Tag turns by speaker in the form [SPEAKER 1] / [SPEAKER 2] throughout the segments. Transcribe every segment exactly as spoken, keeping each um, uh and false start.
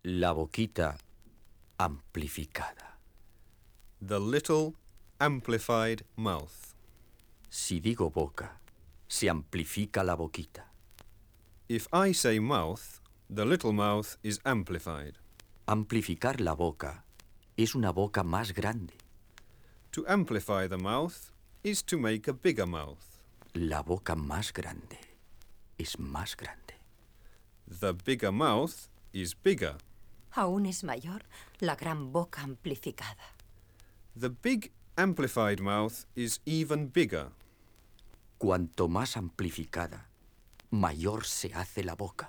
[SPEAKER 1] La boquita amplificada.
[SPEAKER 2] The little amplified mouth.
[SPEAKER 1] Si digo boca, se amplifica la boquita.
[SPEAKER 2] If I say mouth, the little mouth is amplified.
[SPEAKER 1] Amplificar la boca es una boca más grande.
[SPEAKER 2] To amplify the mouth is to make a bigger mouth.
[SPEAKER 1] La boca más grande es más grande.
[SPEAKER 2] The bigger mouth is bigger.
[SPEAKER 3] Aún es mayor la gran boca amplificada.
[SPEAKER 2] The big amplified mouth is even bigger.
[SPEAKER 1] Cuanto más amplificada, mayor se hace la boca.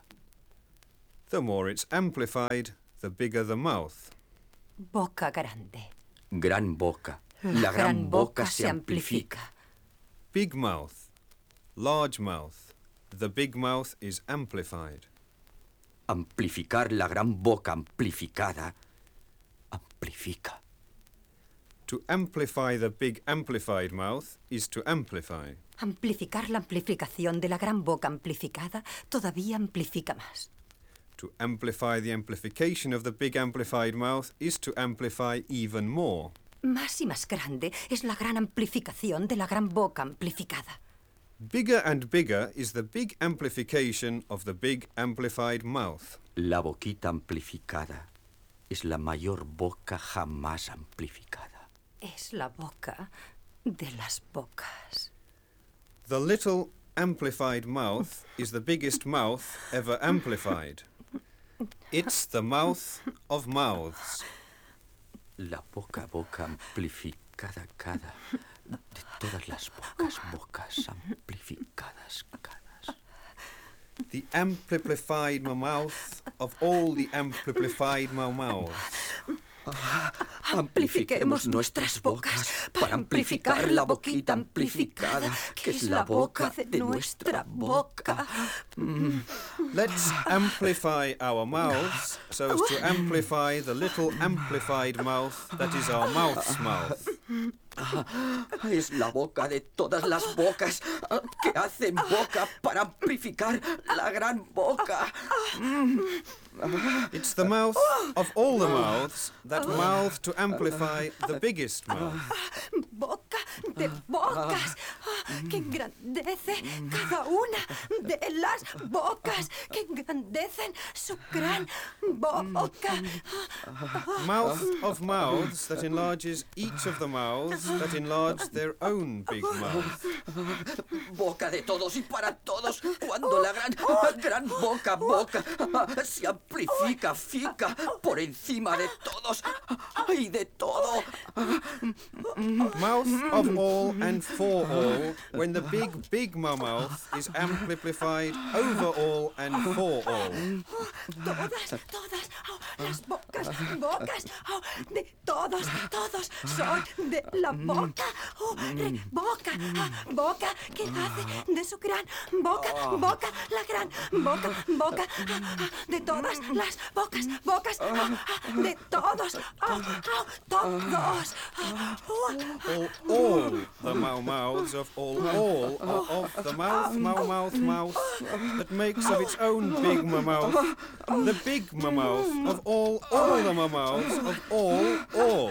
[SPEAKER 2] The more it's amplified, the bigger the mouth.
[SPEAKER 3] Boca grande.
[SPEAKER 1] Gran boca. La gran boca se amplifica.
[SPEAKER 2] Big mouth. Large mouth. The big mouth is amplified.
[SPEAKER 1] Amplificar la gran boca amplificada amplifica.
[SPEAKER 2] To amplify the big amplified mouth is to amplify.
[SPEAKER 3] Amplificar la amplificación de la gran boca amplificada todavía amplifica más.
[SPEAKER 2] To amplify the amplification of the big amplified mouth is to amplify even more.
[SPEAKER 3] Más y más grande es la gran amplificación de la gran boca amplificada.
[SPEAKER 2] Bigger and bigger is the big amplification of the big amplified mouth.
[SPEAKER 1] La boquita amplificada es la mayor boca jamás amplificada.
[SPEAKER 3] Es la boca de las bocas.
[SPEAKER 2] The little amplified mouth is the biggest mouth ever amplified. It's the mouth of mouths.
[SPEAKER 1] La boca, boca amplificada cada de todas las bocas, bocas amplificadas cadas.
[SPEAKER 2] The amplified mouth of all the amplified mouths.
[SPEAKER 1] Amplifiquemos nuestras bocas para amplificar la boquita amplificada, que es la boca de nuestra boca. Mm.
[SPEAKER 2] Let's amplify our mouths so as to amplify the little amplified mouth that is our mouth's mouth.
[SPEAKER 1] Es la boca de todas las bocas que hacen boca para amplificar la gran boca.
[SPEAKER 2] It's the mouth of all the mouths that mouth to amplify the biggest mouth.
[SPEAKER 3] Boca de bocas que engrandece cada una de las bocas que engrandecen su gran boca.
[SPEAKER 2] Mouth of mouths that enlarges each of the mouths that enlarge their own big mouth.
[SPEAKER 1] Boca de todos y para todos cuando la gran, gran boca, boca se amplifica, fica por encima de todos y de todo.
[SPEAKER 2] Mouth of all and for all when the big, big mouth is amplified over all and for all.
[SPEAKER 3] Todas, todas, oh, las bocas, bocas, oh, de todos, todos son de la boca, oh, re, boca, ah, boca que hace de su gran boca, boca, la gran boca, boca, ah, ah, de todas las bocas, bocas, ah, ah, de todos, oh, oh, todos. Ah, oh.
[SPEAKER 2] All, all the mouth mouths of all, all are of the mouth, mouth, mouth, mouth that makes of its own big mouth, the big mouth of all, all the mouths of all, all.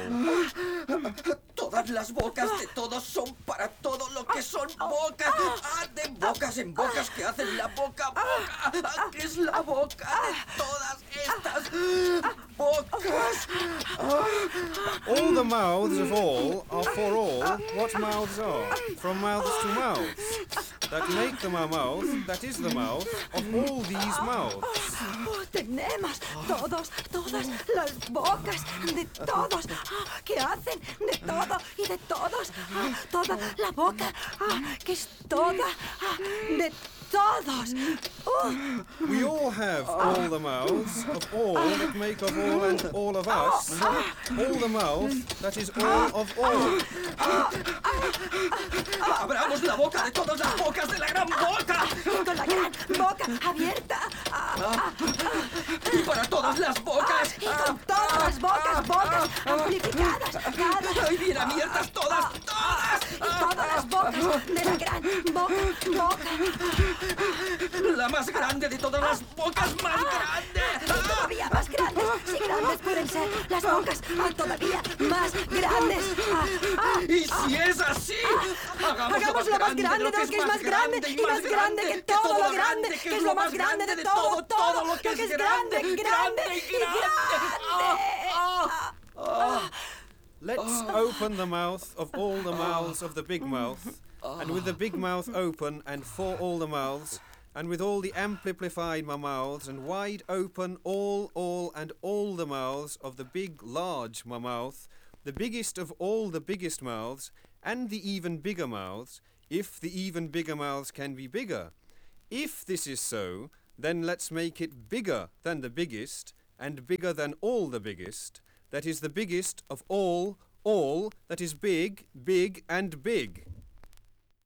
[SPEAKER 1] Todas las bocas de todos son para todo lo que son bocas. Ah, de bocas en bocas que hacen la boca, boca. Ah, que es la boca de todas estas bocas.
[SPEAKER 2] All the mouths of all are for all what mouths are, from mouths to mouths, that make them our mouth, that is the mouth of all these mouths.
[SPEAKER 3] Oh, tenemos todos, todas las bocas de todos, ah, que hacen de todo y de todos, ah, toda la boca, ah, que es toda ah, de todos. Oh.
[SPEAKER 2] We all have all the mouths of all that make of all and all of us, all the mouth that is all of all.
[SPEAKER 1] Abramos la boca de todas las bocas de la gran boca.
[SPEAKER 3] Con la gran boca abierta. Ah, ah, ah,
[SPEAKER 1] y para todas las bocas.
[SPEAKER 3] Y con todas las bocas, bocas amplificadas. Cada,
[SPEAKER 1] y bien abiertas todas, todas.
[SPEAKER 3] Y todas las bocas de la gran boca, boca.
[SPEAKER 1] La más grande de todas las bocas, más grande.
[SPEAKER 3] Y todavía más grande. grandes pueden ser las bocas, ah, todavía más grandes. Ah, ah,
[SPEAKER 1] Y si es así,
[SPEAKER 3] hagamos lo más grande de lo que es más grande y más grande que todo lo grande, que es lo más grande de todo, todo lo que es grande, grande y grande.
[SPEAKER 2] Let's open the mouth of all the mouths of the big mouth, and with the big mouth open and for all the mouths, and with all the amplified mouths and wide open all, all, and all the mouths of the big, large mouth, the biggest of all the biggest mouths, and the even bigger mouths, if the even bigger mouths can be bigger. If this is so, then let's make it bigger than the biggest, and bigger than all the biggest, that is the biggest of all, all that is big, big, and big.